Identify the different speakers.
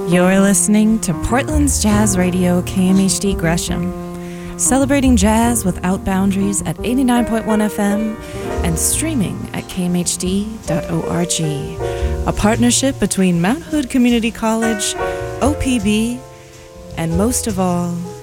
Speaker 1: You're listening to Portland's Jazz Radio KMHD Gresham, celebrating jazz without boundaries at 89.1 FM and streaming at kmhd.org. A partnership between Mount Hood Community College, OPB, and most of all,